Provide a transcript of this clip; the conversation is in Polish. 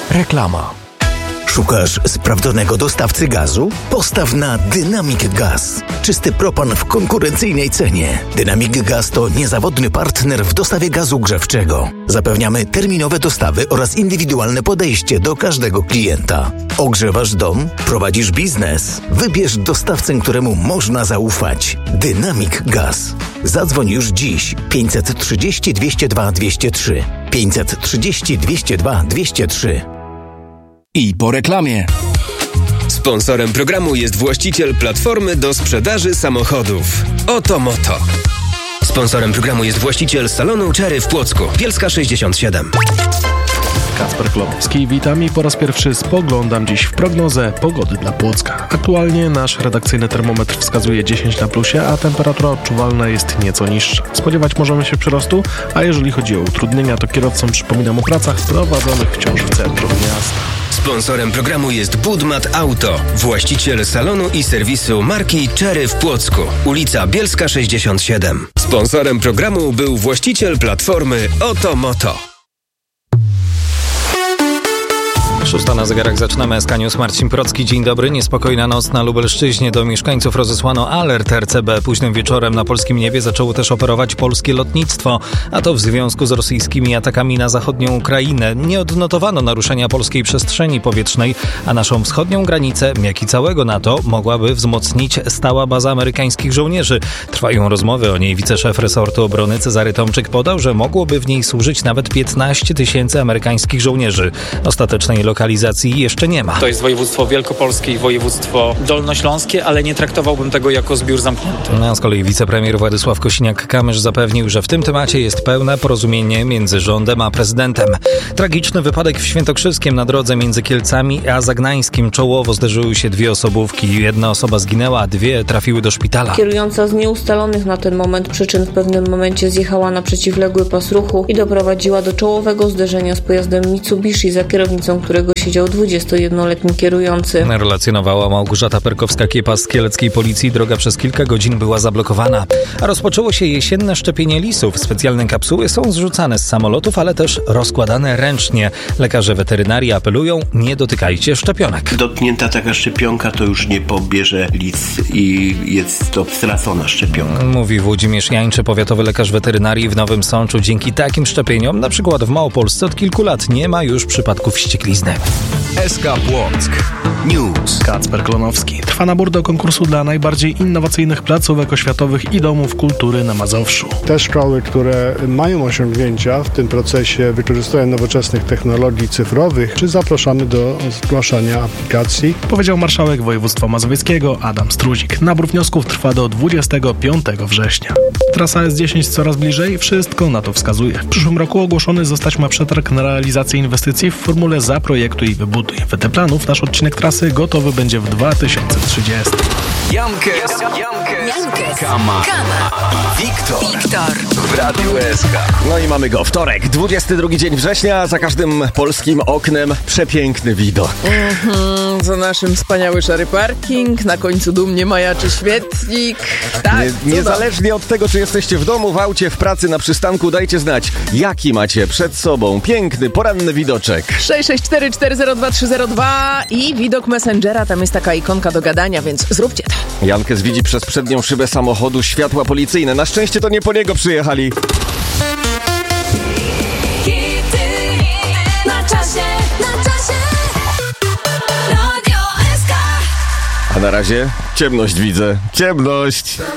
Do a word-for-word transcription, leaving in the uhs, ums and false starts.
Reklama. Szukasz sprawdzonego dostawcy gazu? Postaw na Dynamic Gas. Czysty propan w konkurencyjnej cenie. Dynamic Gas to niezawodny partner w dostawie gazu grzewczego. Zapewniamy terminowe dostawy oraz indywidualne podejście do każdego klienta. Ogrzewasz dom? Prowadzisz biznes? Wybierz dostawcę, któremu można zaufać. Dynamic Gas. Zadzwoń już dziś. pięćset trzydzieści dwieście dwa dwieście trzy. pięćset trzydzieści dwieście dwa dwieście trzy. I po reklamie. Sponsorem programu jest właściciel platformy do sprzedaży samochodów Oto Moto. Sponsorem programu jest właściciel salonu Cherry w Płocku, Bielska sześćdziesiąt siedem. Kacper Klopowski, witam i po raz pierwszy spoglądam dziś w prognozę pogody dla Płocka. Aktualnie nasz redakcyjny termometr wskazuje dziesięć na plusie, a temperatura odczuwalna jest nieco niższa. Spodziewać możemy się przyrostu, a jeżeli chodzi o utrudnienia, to kierowcom przypominam o pracach prowadzonych wciąż w centrum miasta. Sponsorem programu jest Budmat Auto, właściciel salonu i serwisu marki Cherry w Płocku, ulica Bielska sześćdziesiąt siedem. Sponsorem programu był właściciel platformy Oto Moto. Szósta na zegarach, zaczynamy S K News. Marcin Procki, dzień dobry. Niespokojna noc na Lubelszczyźnie. Do mieszkańców rozesłano alert R C B. Późnym wieczorem na polskim niebie zaczęło też operować polskie lotnictwo, a to w związku z rosyjskimi atakami na zachodnią Ukrainę. Nie odnotowano naruszenia polskiej przestrzeni powietrznej, a naszą wschodnią granicę, jak i całego NATO, mogłaby wzmocnić stała baza amerykańskich żołnierzy. Trwają rozmowy o niej. Wiceszef resortu obrony Cezary Tomczyk podał, że mogłoby w niej służyć nawet piętnaście tysięcy amerykańskich żołnierzy. Ostatecznej lokalizacji jeszcze nie ma. To jest województwo wielkopolskie i województwo dolnośląskie, ale nie traktowałbym tego jako zbiór zamknięty. A z kolei wicepremier Władysław Kosiniak-Kamysz zapewnił, że w tym temacie jest pełne porozumienie między rządem a prezydentem. Tragiczny wypadek w Świętokrzyskiem na drodze między Kielcami a Zagnańskim. Czołowo zderzyły się dwie osobówki. Jedna osoba zginęła, a dwie trafiły do szpitala. Kierująca z nieustalonych na ten moment przyczyn w pewnym momencie zjechała na przeciwległy pas ruchu i doprowadziła do czołowego zderzenia z pojazdem Mitsubishi, za kierownicą którego siedział dwudziestojednoletni kierujący. Relacjonowała Małgorzata Perkowska-Kiepa z kieleckiej policji. Droga przez kilka godzin była zablokowana. A rozpoczęło się jesienne szczepienie lisów. Specjalne kapsuły są zrzucane z samolotów, ale też rozkładane ręcznie. Lekarze weterynarii apelują: nie dotykajcie szczepionek. Dotknięta taka szczepionka to już nie pobierze lis i jest to stracona szczepionka. Mówi Włodzimierz Jańczy, powiatowy lekarz weterynarii w Nowym Sączu. Dzięki takim szczepieniom, na przykład w Małopolsce, od kilku lat nie ma już przypadków wścieklizny. S K Płock News. Kacper Klonowski. Trwa nabór do konkursu dla najbardziej innowacyjnych placówek oświatowych i domów kultury na Mazowszu. Te szkoły, które mają osiągnięcia w tym procesie wykorzystują nowoczesnych technologii cyfrowych, czy zapraszamy do zgłaszania aplikacji. Powiedział marszałek województwa mazowieckiego Adam Struzik. Nabór wniosków trwa do dwudziestego piątego września. Trasa S dziesięć coraz bliżej, wszystko na to wskazuje. W przyszłym roku ogłoszony zostać ma przetarg na realizację inwestycji w formule zaprojektuj i wybuduj. Wedle planów nasz odcinek trasy gotowy będzie w dwa tysiące trzydziestym. Jankes, Jankes, Kama, Wiktor, Wiktor w Radiu S K. No i mamy go, wtorek, dwudziesty drugi dzień września, za każdym polskim oknem przepiękny widok. Mhm, za naszym wspaniały szary parking, na końcu dumnie majaczy świetlik. Tak, Nie, niezależnie od tego, czy jesteście w domu, w aucie, w pracy, na przystanku, dajcie znać, jaki macie przed sobą piękny, poranny widoczek. sześć sześć cztery cztery zero dwa trzy zero dwa i widok Messengera, tam jest taka ikonka do gadania, więc zróbcie to. Jankes widzi przez przednią szybę samochodu światła policyjne. Na szczęście to nie po niego przyjechali. Na czasie, na czasie. Radio S K. A na razie ciemność widzę. Ciemność.